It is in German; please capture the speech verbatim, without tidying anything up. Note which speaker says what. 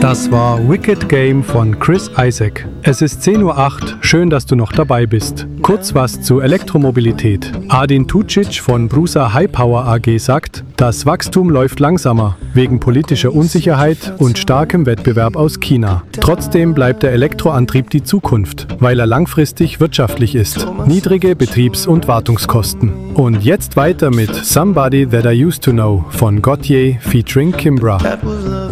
Speaker 1: Das war Wicked Game von Chris Isaak. Es ist zehn Uhr acht, schön, dass du noch dabei bist. Kurz was zu Elektromobilität. Adin Tucic von Brusa High Power A G sagt, das Wachstum läuft langsamer, wegen politischer Unsicherheit und starkem Wettbewerb aus China. Trotzdem bleibt der Elektroantrieb die Zukunft, weil er langfristig wirtschaftlich ist. Niedrige Betriebs- und Wartungskosten. Und jetzt weiter mit Somebody That I Used to Know von Gotye featuring Kimbra.